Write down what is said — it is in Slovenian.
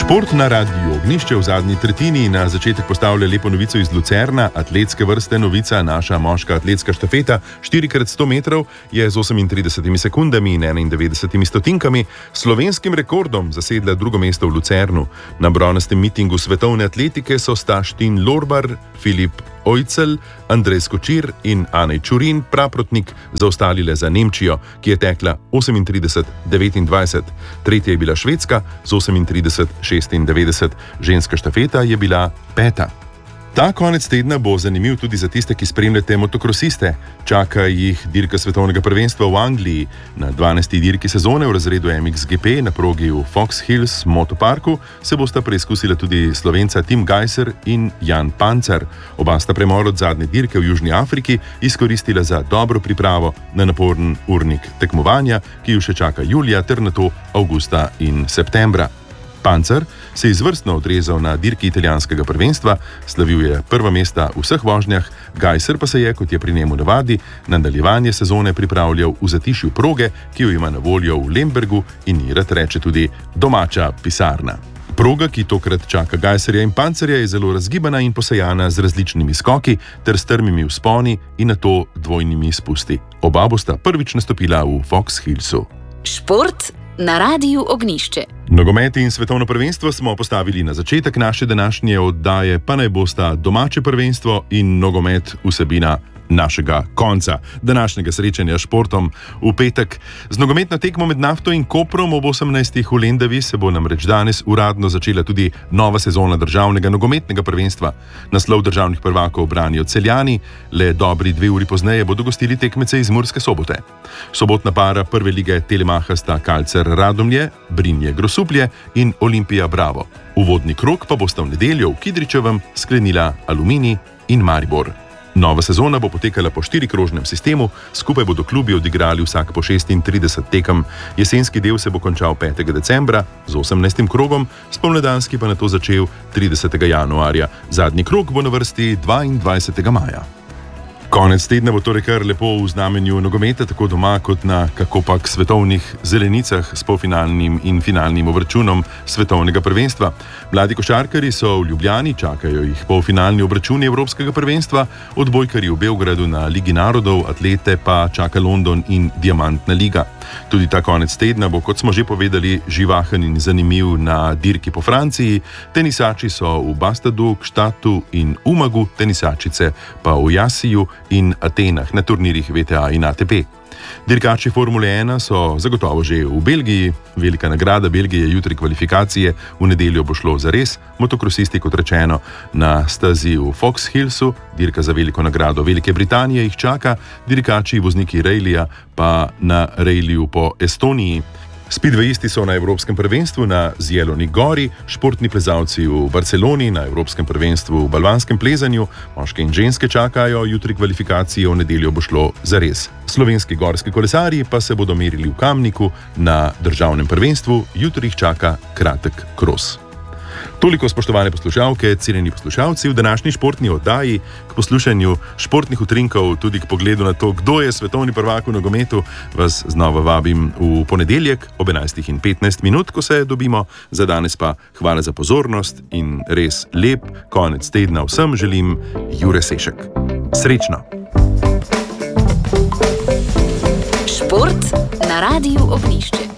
Šport na Radiu Ognjišče v zadnji tretjini na začetek postavlja lepo novico iz Lucerna. Atletske vrste novica, naša moška atletska štafeta 4x100 metrov je z 38 sekundami in 91 stotinkami slovenskim rekordom zasedla drugo mesto v Lucernu. Na bronastem mitingu svetovne atletike so Staštin Lorbar, Filip Ojcel, Andrej Skočir in Anej Čurin, praprotnik, zaostalile za Nemčijo, ki je tekla 38-29. Tretja je bila Švedska z 38-96. Ženska štafeta je bila peta. Ta konec tedna bo zanimiv tudi za tiste, ki spremljate motokrosiste. Čaka jih dirka svetovnega prvenstva v Angliji. Na 12. dirki sezone v razredu MXGP na progi v Fox Hills motoparku se bosta preizkusila tudi Slovenca Tim Gajser in Jan Pancar. Oba sta premor od zadnje dirke v Južni Afriki izkoristila za dobro pripravo na naporen urnik tekmovanja, ki ju še čaka julija ter nato avgusta in septembra. Pancar se je izvrstno odrezal na dirki italijanskega prvenstva, slavil je prva mesta v vseh vožnjah, Gajser pa se je, kot je pri njemu navadi, na nadaljevanje sezone pripravljal v zatišju proge, ki jo ima na voljo v Lembergu in ji rad reče tudi domača pisarna. Proga, ki tokrat čaka Gajserja in Pancarja, je zelo razgibana in posejana z različnimi skoki ter strmimi vzponi in nato dvojnimi spusti. Oba bosta prvič nastopila v Fox Hillsu. Šport na Radiu Ognjišče. Nogomet in svetovno prvenstvo smo postavili na začetek naše današnje oddaje, pa naj bosta domače prvenstvo in nogomet vsebina našega konca današnjega srečanja s športom v petek. Z nogometno tekmo med Nafto in Koprom ob 18. v Lendavi se bo namreč danes uradno začela tudi nova sezona državnega nogometnega prvenstva. Naslov državnih prvakov branijo Celjani, le dobri 2 uri pozneje bodo gostili tekmece iz Murske Sobote. Sobotna para prve lige Telemacha sta Kalcer Radomlje, Brinje Grosuplje in Olimpija Bravo. Uvodni krog pa bosta v nedeljo v Kidričevem sklenila Aluminij in Maribor. Nova sezona bo potekala po 4-krožnem sistemu, skupaj bodo klubi odigrali vsak po 36 tekem. Jesenski del se bo končal 5. decembra z 18. krogom, spomladanski pa nato začel 30. januarja. Zadnji krog bo na vrsti 22. maja. Konec tedna bo torej kar lepo v znamenju nogometa, tako doma kot na kakopak svetovnih zelenicah s polfinalnim in finalnim obračunom svetovnega prvenstva. Mladi košarkarji so v Ljubljani, čakajo jih polfinalni obračuni evropskega prvenstva, odbojkarji v Beogradu na Ligi narodov, atlete pa čaka London in Diamantna liga. Tudi ta konec tedna bo, kot smo že povedali, živahen in zanimiv na dirki po Franciji. Tenisači so v Bastadu, Gstatu in Umagu, tenisačice pa v Jasiju in Atenah na turnirjih VTA in ATP. Dirkači Formule 1 so zagotovo že v Belgiji. Velika nagrada Belgije, jutri kvalifikacije, v nedeljo bo šlo zares. Motokrosisti, kot rečeno, na stazi v Fox Hillsu, dirka za veliko nagrado Velike Britanije jih čaka, dirkači vozniki rejlija pa na rejliju po Estoniji. Speedwayisti so na Evropskem prvenstvu na Zjeloni gori, športni plezalci v Barceloni na Evropskem prvenstvu v balvanskem plezanju, moške in ženske čakajo jutri kvalifikacije, v nedeljo bo šlo zares. Slovenski gorski kolesarji pa se bodo merili v Kamniku na državnem prvenstvu, jutri jih čaka kratek kros. Toliko, spoštovane poslušalke, cenjeni poslušalci, v današnji športni oddaji k poslušanju športnih utrinkov, tudi k pogledu na to, kdo je svetovni prvak v nogometu, vas znova vabim v ponedeljek ob 11:15, ko se dobimo. Za danes pa hvala za pozornost in res lep konec tedna vsem želim, Jure Sešek. Srečno! Šport na Radiu Ognjišče.